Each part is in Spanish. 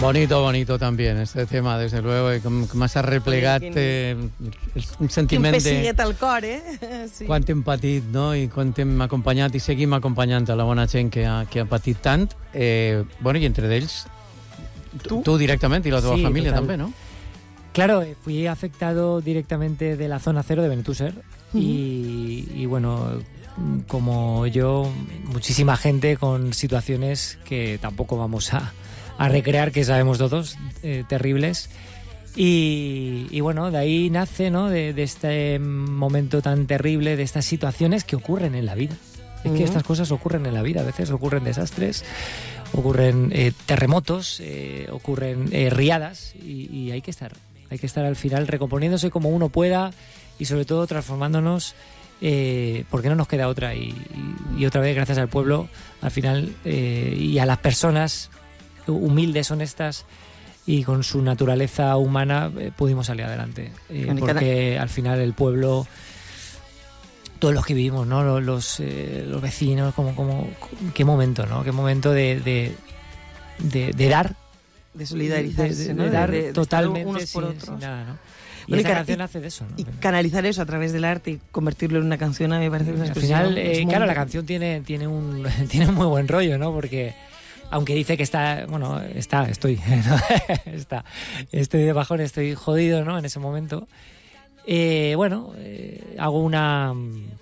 Bonito també, este tema, des de luego, com has replegat un sentiment de... Quin pessighet al cor, Sí. Quan hem patit, no?, i quan hem acompanyat i seguim acompanyant a la bona gent que ha patit tant. Bueno, y entre ells, tú directamente y la tuya familia también, ¿no? Claro, fui afectado directamente de la zona cero de Benetúser y bueno, como yo, muchísima gente con situaciones que tampoco vamos a recrear, que sabemos todos, terribles. Y bueno, de ahí nace, ¿no?, de este momento tan terrible, de estas situaciones que ocurren en la vida. Es que estas cosas ocurren en la vida, a veces ocurren desastres, ocurren terremotos, ocurren riadas y hay que estar al final recomponiéndose como uno pueda y sobre todo transformándonos, porque no nos queda otra y otra vez gracias al pueblo al final y a las personas humildes, honestas y con su naturaleza humana pudimos salir adelante, porque al final el pueblo, todos los que vivimos, ¿no?, los vecinos, como qué momento, ¿no?, qué momento de dar, de solidarizarse, ¿no?, de dar de totalmente unos por otros. Sin nada, ¿no? Y Bueno, esta canción hace de eso, ¿no? Y canalizar eso a través del arte y convertirlo en una canción, a mí me parece una expresión. Al final, claro, la canción tiene un muy buen rollo, ¿no? Porque aunque dice que estoy de bajón, estoy jodido, ¿no?, en ese momento. Hago una...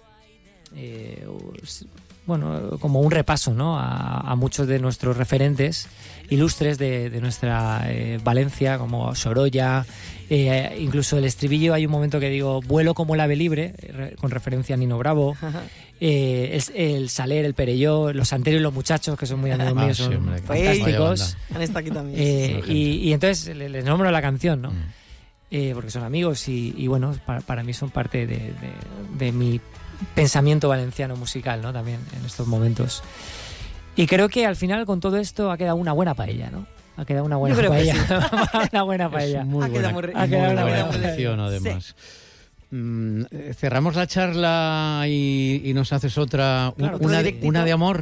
como un repaso, ¿no?, a muchos de nuestros referentes ilustres de nuestra Valencia, como Sorolla, incluso el estribillo, hay un momento que digo vuelo como el ave libre, con referencia a Nino Bravo, el Saler, el Perelló, los Santeros y los Muchachos, que son muy amigos míos, son fantásticos. Han estado aquí también. Y entonces les nombro la canción, ¿no? Porque son amigos y bueno, para mí son parte de mi pensamiento valenciano musical, ¿no?, también en estos momentos. Y creo que al final con todo esto ha quedado una buena paella, ¿no? Ha quedado una buena paella. Sí. Una buena paella. Muy buena canción, además. Sí. Cerramos la charla y nos haces otra, claro, una de amor.